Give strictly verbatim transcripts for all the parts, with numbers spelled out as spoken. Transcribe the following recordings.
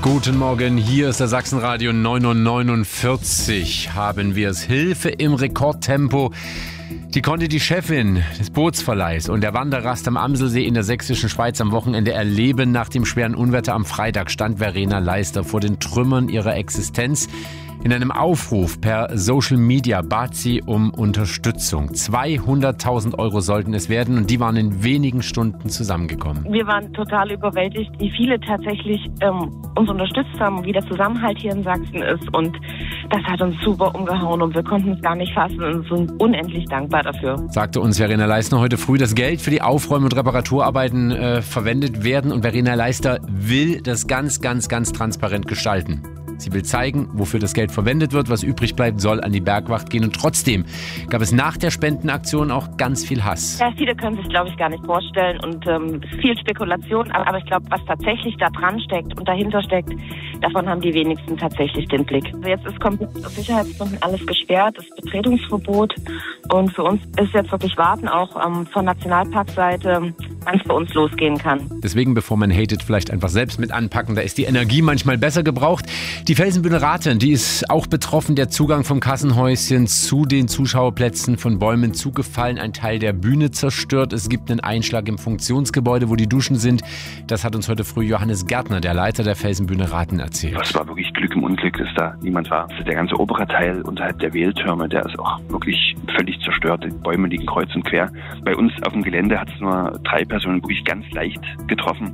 Guten Morgen, hier ist der Sachsenradio neun Uhr neunundvierzig. Haben wir es. Hilfe im Rekordtempo. Die konnte die Chefin des Bootsverleihs und der Wanderrast am Amselsee in der sächsischen Schweiz am Wochenende erleben. Nach dem schweren Unwetter am Freitag stand Verena Leister vor den Trümmern ihrer Existenz. In einem Aufruf per Social Media bat sie um Unterstützung. zweihunderttausend Euro sollten es werden und die waren in wenigen Stunden zusammengekommen. Wir waren total überwältigt, wie viele tatsächlich ähm, uns unterstützt haben, wie der Zusammenhalt hier in Sachsen ist. Und das hat uns super umgehauen und wir konnten es gar nicht fassen und sind unendlich dankbar dafür. Sagte uns Verena Leistner heute früh. Das Geld für die Aufräum- und Reparaturarbeiten äh, verwendet werden und Verena Leister will das ganz, ganz, ganz transparent gestalten. Sie will zeigen, wofür das Geld verwendet wird. Was übrig bleibt, soll an die Bergwacht gehen. Und trotzdem gab es nach der Spendenaktion auch ganz viel Hass. Ja, viele können sich, glaube ich, gar nicht vorstellen und ähm, viel Spekulation. Aber ich glaube, was tatsächlich da dran steckt und dahinter steckt, davon haben die wenigsten tatsächlich den Blick. Also jetzt ist komplett aus Sicherheitsgründen alles gesperrt, das Betretungsverbot. Und für uns ist jetzt wirklich Warten, auch ähm, von Nationalparkseite, wann es bei uns losgehen kann. Deswegen, bevor man hatet, vielleicht einfach selbst mit anpacken. Da ist die Energie manchmal besser gebraucht. Die Felsenbühne Rathen, die ist auch betroffen. Der Zugang vom Kassenhäuschen zu den Zuschauerplätzen von Bäumen zugefallen. Ein Teil der Bühne zerstört. Es gibt einen Einschlag im Funktionsgebäude, wo die Duschen sind. Das hat uns heute früh Johannes Gärtner, der Leiter der Felsenbühne Rathen, erzählt. Es war wirklich Glück im Unglück, dass da niemand war. Also der ganze obere Teil unterhalb der Wähltürme, der ist auch wirklich völlig zerstört. Die Bäume liegen kreuz und quer. Bei uns auf dem Gelände hat es nur drei Personen wirklich ganz leicht getroffen.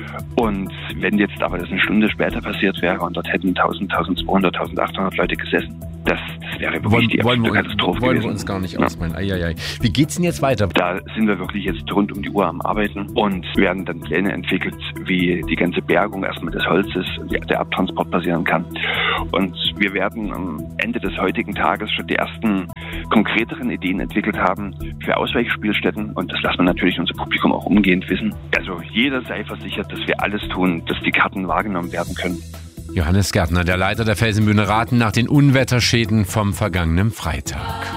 Und wenn jetzt aber das eine Stunde später passiert wäre und dort hätten tausend, tausendzweihundert, tausendachthundert Leute gesessen, das, das wäre wirklich wollen, die wollen wir, Katastrophe wollen gewesen. wir uns gar nicht ja. ausmalen. Eieiei. Wie geht's denn jetzt weiter? Da sind wir wirklich jetzt rund um die Uhr am Arbeiten und werden dann Pläne entwickelt, wie die ganze Bergung erstmal des Holzes und der Abtransport passieren kann. Und wir werden am Ende des heutigen Tages schon die ersten konkreteren Ideen entwickelt haben für Ausweichspielstätten und das lassen wir natürlich unser Publikum auch umgehend wissen. Also jeder sei versichert, dass wir alles tun, dass die Karten wahrgenommen werden können. Johannes Gärtner, der Leiter der Felsenbühne Rathen, nach den Unwetterschäden vom vergangenen Freitag.